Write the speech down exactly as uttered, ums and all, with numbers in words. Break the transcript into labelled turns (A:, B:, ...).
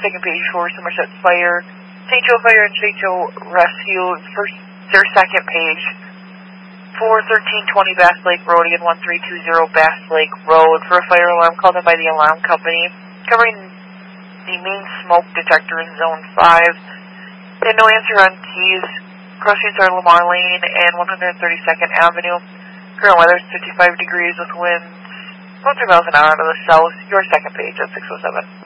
A: second page for Somerset Fire. Saint Joe Fire and Saint Joe Rescue, first, their second page. For thirteen twenty Bass Lake Road, again one three two zero Bass Lake Road, for a fire alarm called in by the alarm company, covering the main smoke detector in Zone five. They had no answer on keys. Cross streets are Lamar Lane and one thirty-second Avenue. Current weather is fifty-five degrees with winds going three miles an hour to the south. Your second page at six oh seven.